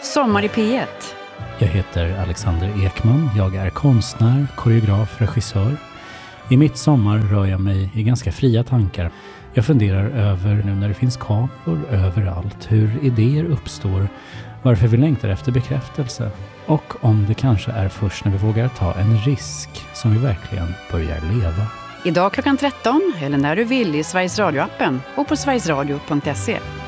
Sommar i P1. Jag heter Alexander Ekman. Jag är konstnär, koreograf, regissör. I mitt sommar rör jag mig i ganska fria tankar. Jag funderar över, nu när det finns kameror överallt, hur idéer uppstår, varför vi längtar efter bekräftelse och om det kanske är först när vi vågar ta en risk som vi verkligen börjar leva. Idag klockan 13 eller när du vill i Sveriges Radio-appen och på sverigesradio.se.